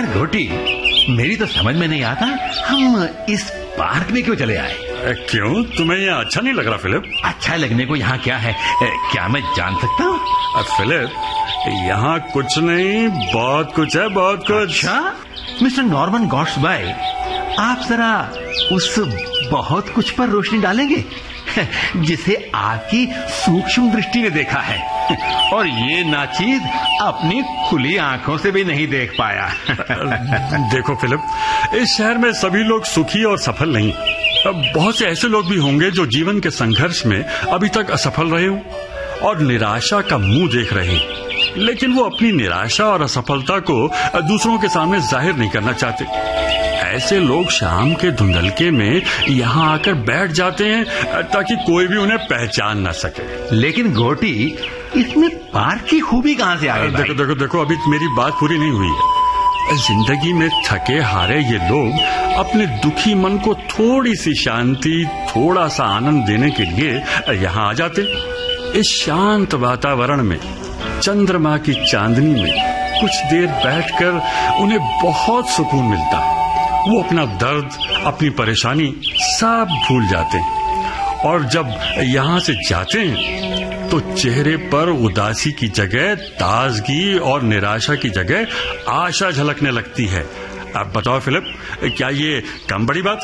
घोटी, मेरी तो समझ में नहीं आता हम इस पार्क में क्यों चले आए। क्यों, तुम्हें यहाँ अच्छा नहीं लग रहा फिलिप? अच्छा लगने को यहाँ क्या है, क्या मैं जान सकता हूँ? फिलिप, यहाँ कुछ नहीं, बहुत कुछ है, बहुत कुछ। अच्छा मिस्टर नॉर्मन गॉड्सबाय, आप जरा उस बहुत कुछ पर रोशनी डालेंगे जिसे आपकी सूक्ष्म दृष्टि ने देखा है और ये नाचीज अपनी खुली आंखों से भी नहीं देख पाया। देखो फिलिप, इस शहर में सभी लोग सुखी और सफल नहीं। बहुत से ऐसे लोग भी होंगे जो जीवन के संघर्ष में अभी तक असफल रहे हों और निराशा का मुंह देख रहे हैं, लेकिन वो अपनी निराशा और असफलता को दूसरों के सामने जाहिर नहीं करना चाहते। ऐसे लोग शाम के धुंधलके में यहाँ आकर बैठ जाते हैं ताकि कोई भी उन्हें पहचान न सके। लेकिन घोटी, इसमें पार्क की खूबी कहाँ से आ गई? देखो देखो देखो, अभी मेरी बात पूरी नहीं हुई है। जिंदगी में थके हारे ये लोग अपने दुखी मन को थोड़ी सी शांति, थोड़ा सा आनंद देने के लिए यहाँ आ जाते। इस शांत वातावरण में, चंद्रमा की चांदनी में कुछ देर बैठकर उन्हें बहुत सुकून मिलता है। वो अपना दर्द, अपनी परेशानी सब भूल जाते हैं और जब यहाँ से जाते हैं तो चेहरे पर उदासी की जगह ताजगी और निराशा की जगह आशा झलकने लगती है। अब बताओ फिलिप, क्या ये कम बड़ी बात?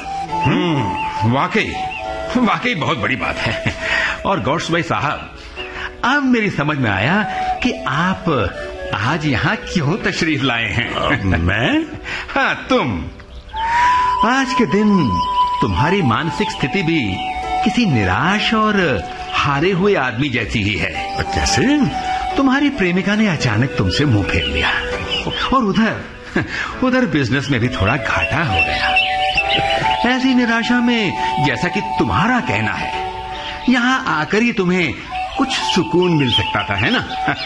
वाकई बहुत बड़ी बात है। और गॉड्सबाय साहब, अब मेरी समझ में आया कि आप आज यहाँ क्यों तशरीफ लाए हैं। मैं? हाँ, तुम। आज के दिन तुम्हारी मानसिक स्थिति भी किसी निराश और हारे हुए आदमी जैसी ही है। कैसे? तुम्हारी प्रेमिका ने अचानक तुमसे मुंह फेर लिया और उधर बिजनेस में भी थोड़ा घाटा हो गया। ऐसी निराशा में, जैसा कि तुम्हारा कहना है, यहाँ आकर ही तुम्हें कुछ सुकून मिल सकता था, है ना?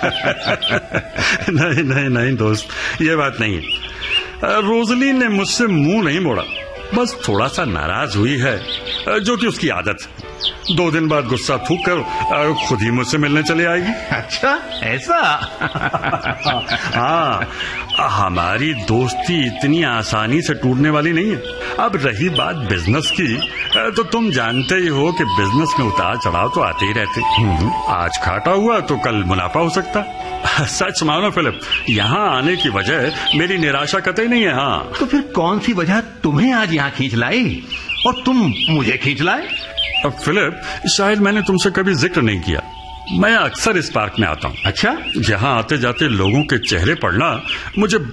नहीं नहीं नहीं दोस्त, ये बात नहीं है। रोजली ने मुझसे मुंह नहीं मोड़ा, बस थोड़ा सा नाराज हुई है, जो कि उसकी आदत है। 2 दिन बाद गुस्सा थूक कर खुद ही मुझसे मिलने चले आएगी। अच्छा, ऐसा? हाँ, हमारी दोस्ती इतनी आसानी से टूटने वाली नहीं है। अब रही बात बिजनेस की, तो तुम जानते ही हो कि बिजनेस में उतार चढ़ाव तो आते ही रहते। आज घाटा हुआ तो कल मुनाफा हो सकता। सच मानो फिलिप, यहाँ आने की वजह मेरी निराशा कतई नहीं है। हाँ, तो फिर कौन सी वजह तुम्हें आज यहाँ खींच लाई और तुम मुझे खींच लाए? अब फिलिप, शायद मैंने तुमसे कभी जिक्र नहीं किया, मैं अक्सर इस पार्क में आता हूँ। अच्छा? यहाँ आते जाते लोगों के चेहरे पढ़ना मुझे